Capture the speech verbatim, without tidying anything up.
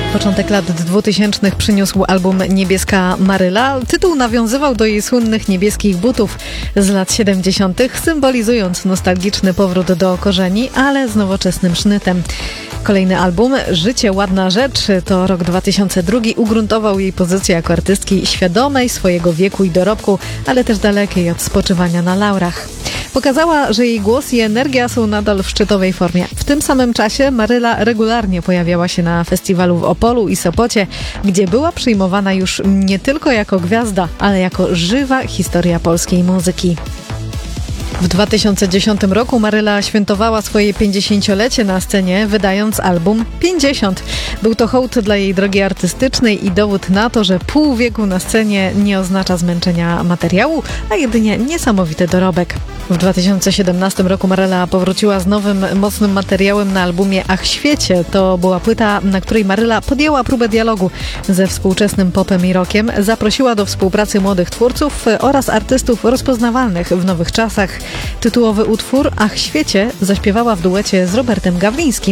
Początek lat dwutysięcznych przyniósł album Niebieska Maryla. Tytuł nawiązywał do jej słynnych niebieskich butów z lat siedemdziesiątych, symbolizując nostalgiczny powrót do korzeni, ale z nowoczesnym sznytem. Kolejny album, Życie ładna rzecz, to rok dwa tysiące drugi, ugruntował jej pozycję jako artystki świadomej swojego wieku i dorobku, ale też dalekiej od spoczywania na laurach. Pokazała, że jej głos i energia są nadal w szczytowej formie. W tym samym czasie Maryla regularnie pojawiała się na festiwalu w Opolu i Sopocie, gdzie była przyjmowana już nie tylko jako gwiazda, ale jako żywa historia polskiej muzyki. W dwa tysiące dziesiątym roku Maryla świętowała swoje pięćdziesięciolecie na scenie, wydając album pięćdziesiąt. Był to hołd dla jej drogi artystycznej i dowód na to, że pół wieku na scenie nie oznacza zmęczenia materiału, a jedynie niesamowity dorobek. W dwa tysiące siedemnastym roku Maryla powróciła z nowym, mocnym materiałem na albumie Ach Świecie. To była płyta, na której Maryla podjęła próbę dialogu ze współczesnym popem i rockiem, zaprosiła do współpracy młodych twórców oraz artystów rozpoznawalnych w nowych czasach. Tytułowy utwór Ach Świecie zaśpiewała w duecie z Robertem Gawlińskim.